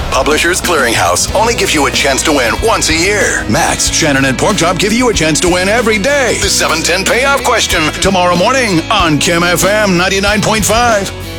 Publishers Clearinghouse only gives you a chance to win once a year. Max, Shannon, and Porkchop give you a chance to win every day. The 710 payoff question tomorrow morning on Kim FM 99.5.